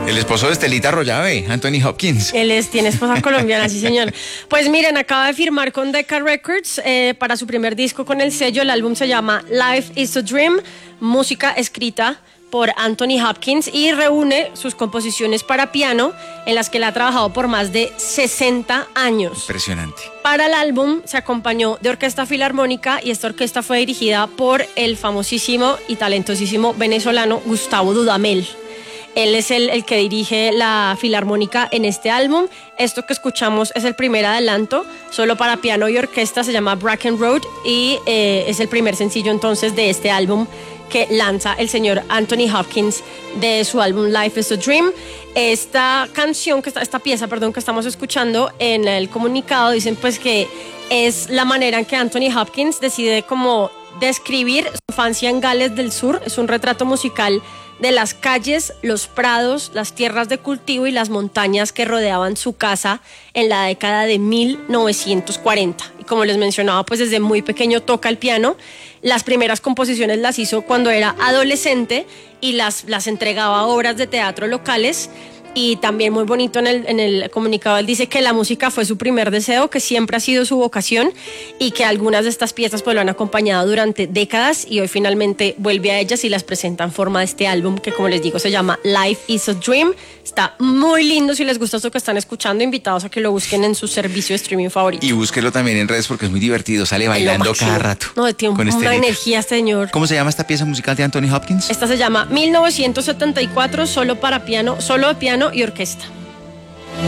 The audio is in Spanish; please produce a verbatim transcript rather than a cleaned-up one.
El esposo de Estelita Arroyave, Anthony Hopkins. Él es, tiene esposa colombiana, sí señor. Pues miren, acaba de firmar con Decca Records eh, para su primer disco con el sello. El álbum se llama Life is a Dream, música escrita por Anthony Hopkins, y reúne sus composiciones para piano en las que él ha trabajado por más de sesenta años. Impresionante. Para el álbum se acompañó de orquesta filarmónica, y esta orquesta fue dirigida por el famosísimo y talentosísimo venezolano Gustavo Dudamel. Él es el, el que dirige la filarmónica en este álbum. Esto que escuchamos es el primer adelanto, solo para piano y orquesta, se llama Bracken Road, y eh, es el primer sencillo entonces de este álbum que lanza el señor Anthony Hopkins de su álbum Life is a Dream. Esta canción, que está, esta pieza, perdón, que estamos escuchando, en el comunicado dicen pues que es la manera en que Anthony Hopkins decide como describir su infancia en Gales del Sur. Es un retrato musical de las calles, los prados, las tierras de cultivo y las montañas que rodeaban su casa en la década de mil novecientos cuarenta. Y como les mencionaba, pues desde muy pequeño toca el piano. Las primeras composiciones las hizo cuando era adolescente y las, las entregaba a obras de teatro locales. Y también muy bonito en el, en el comunicado él dice que la música fue su primer deseo, que siempre ha sido su vocación, y que algunas de estas piezas pues lo han acompañado durante décadas, y hoy finalmente vuelve a ellas y las presenta en forma de este álbum que, como les digo, se llama Life is a Dream. Está muy lindo. Si les gusta esto que están escuchando, invitados a que lo busquen en su servicio de streaming favorito. Y búsquelo también en redes porque es muy divertido, sale bailando cada rato. No, tiene una Estelita. energía, señor. ¿Cómo se llama esta pieza musical de Anthony Hopkins? Esta se llama mil novecientos setenta y cuatro, solo para piano, solo de piano y orquesta.